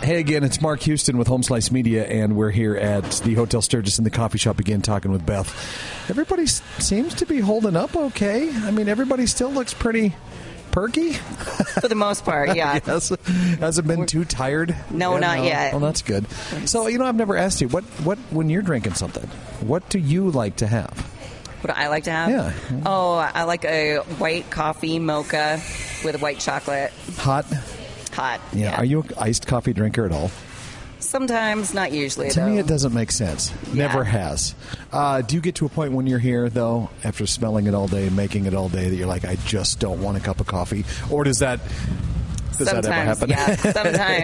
Hey again, it's Mark Houston with Home Slice Media, and we're here at the Hotel Sturgis in the coffee shop again talking with Beth. Everybody seems to be holding up okay. I mean, everybody still looks pretty perky. For the most part, yeah. Yes. Hasn't been too tired? No, not yet. Well, that's good. So, I've never asked you, what when you're drinking something, what do you like to have? What do I like to have? Yeah. Oh, I like a white coffee mocha with white chocolate. Hot? Hot. Yeah. Are you an iced coffee drinker at all? Sometimes, not usually, To though. me, it doesn't make sense. Yeah. Never has. Do you get to a point when you're here, though, after smelling it all day, making it all day, that you're like, I just don't want a cup of coffee? Or does that ever happen? Yeah, sometimes.